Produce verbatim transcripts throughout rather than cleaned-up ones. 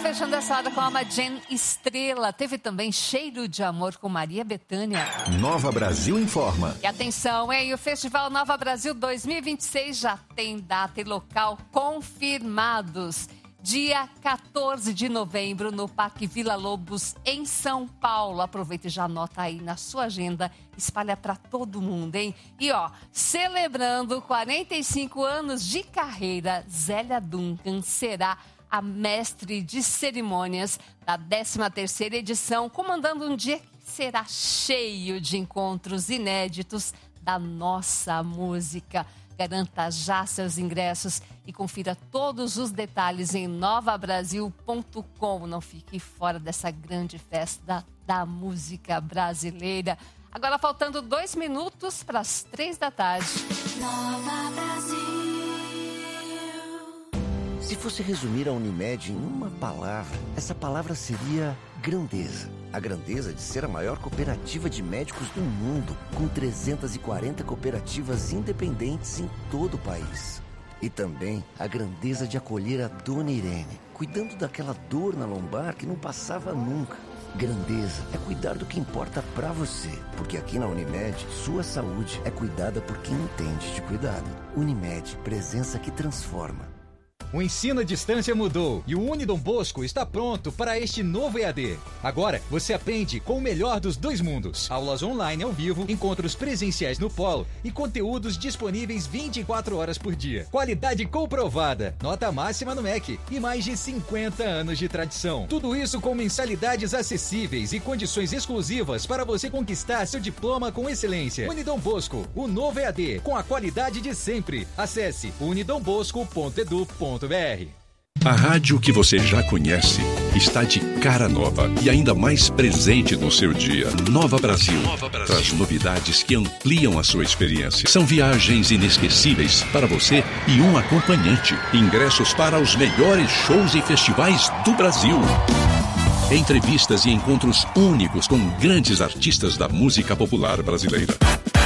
fechando essa hora com a Jane Estrela. Teve também Cheiro de Amor com Maria Bethânia. Nova Brasil informa. E atenção, hein? O Festival Nova Brasil dois mil e vinte e seis já tem data e local confirmados. Dia quatorze de novembro, no Parque Vila Lobos, em São Paulo. Aproveita e já anota aí na sua agenda, espalha para todo mundo, hein? E ó, celebrando quarenta e cinco anos de carreira, Zélia Duncan será a mestre de cerimônias da décima terceira edição, comandando um dia que será cheio de encontros inéditos da nossa música. Garanta já seus ingressos e confira todos os detalhes em nova brasil ponto com. Não fique fora dessa grande festa da música brasileira. Agora faltando dois minutos para as três da tarde. Nova Brasil. Se fosse resumir a Unimed em uma palavra, essa palavra seria grandeza. A grandeza de ser a maior cooperativa de médicos do mundo, com trezentas e quarenta cooperativas independentes em todo o país. E também a grandeza de acolher a Dona Irene, cuidando daquela dor na lombar que não passava nunca. Grandeza é cuidar do que importa pra você, porque aqui na Unimed, sua saúde é cuidada por quem entende de cuidado. Unimed, presença que transforma. O ensino à distância mudou e o Unidom Bosco está pronto para este novo E A D. Agora, você aprende com o melhor dos dois mundos. Aulas online ao vivo, encontros presenciais no polo e conteúdos disponíveis vinte e quatro horas por dia. Qualidade comprovada, nota máxima no M E C e mais de cinquenta anos de tradição. Tudo isso com mensalidades acessíveis e condições exclusivas para você conquistar seu diploma com excelência. Unidom Bosco, o novo E A D, com a qualidade de sempre. Acesse unidom bosco ponto edu ponto br. A rádio que você já conhece está de cara nova e ainda mais presente no seu dia. Nova Brasil, Nova Brasil traz novidades que ampliam a sua experiência. São viagens inesquecíveis para você e um acompanhante. Ingressos para os melhores shows e festivais do Brasil. Entrevistas e encontros únicos com grandes artistas da música popular brasileira.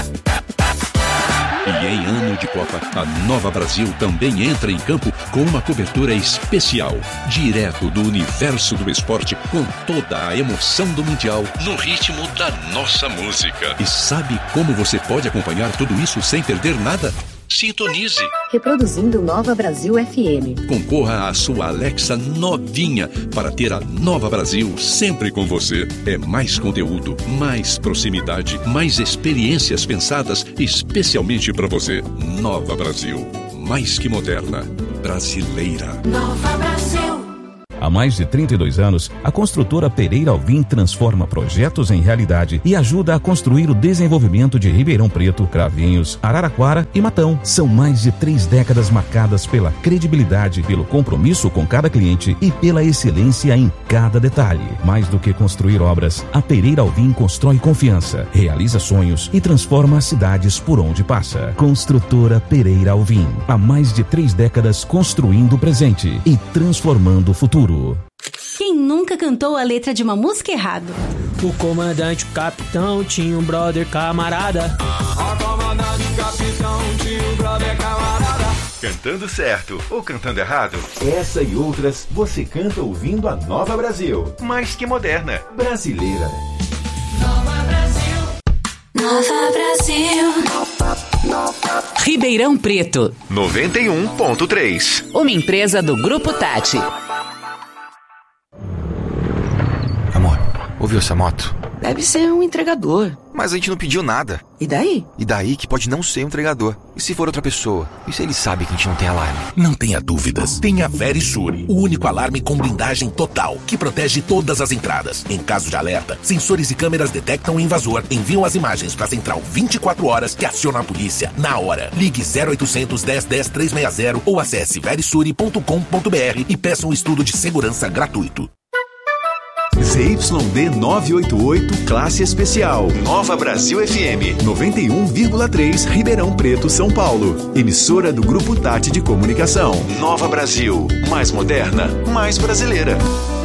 E em ano de Copa, a Nova Brasil também entra em campo com uma cobertura especial, direto do universo do esporte, com toda a emoção do Mundial, no ritmo da nossa música. E sabe como você pode acompanhar tudo isso sem perder nada? Sintonize. Reproduzindo Nova Brasil F M. Concorra à sua Alexa novinha para ter a Nova Brasil sempre com você. É mais conteúdo, mais proximidade, mais experiências pensadas especialmente para você. Nova Brasil, mais que moderna, brasileira. Nova Brasil. Há mais de trinta e dois anos, a construtora Pereira Alvim transforma projetos em realidade e ajuda a construir o desenvolvimento de Ribeirão Preto, Cravinhos, Araraquara e Matão. São mais de três décadas marcadas pela credibilidade, pelo compromisso com cada cliente e pela excelência em cada detalhe. Mais do que construir obras, a Pereira Alvim constrói confiança, realiza sonhos e transforma as cidades por onde passa. Construtora Pereira Alvim. Há mais de três décadas construindo o presente e transformando o futuro. Quem nunca cantou a letra de uma música errado? O comandante, o capitão, tinha um brother camarada. A comandante, o capitão, tinha um brother camarada. Cantando certo ou cantando errado? Essa e outras você canta ouvindo a Nova Brasil. Mais que moderna. Brasileira. Nova Brasil. Nova Brasil. Ribeirão Preto. noventa e um ponto três. Uma empresa do Grupo Tati. Amor, ouviu essa moto? Deve ser um entregador. Mas a gente não pediu nada. E daí? E daí que pode não ser um entregador. E se for outra pessoa? E se ele sabe que a gente não tem alarme? Não tenha dúvidas. Tenha a Verisure, o único alarme com blindagem total, que protege todas as entradas. Em caso de alerta, sensores e câmeras detectam o invasor, enviam as imagens para a central vinte e quatro horas que aciona a polícia na hora. Ligue zero oitocentos, dez, dez, trezentos e sessenta ou acesse verisure ponto com ponto br e peça um estudo de segurança gratuito. Z Y D novecentos e oitenta e oito, classe especial. Nova Brasil F M. noventa e um vírgula três, Ribeirão Preto, São Paulo. Emissora do Grupo Tati de Comunicação. Nova Brasil. Mais moderna, mais brasileira.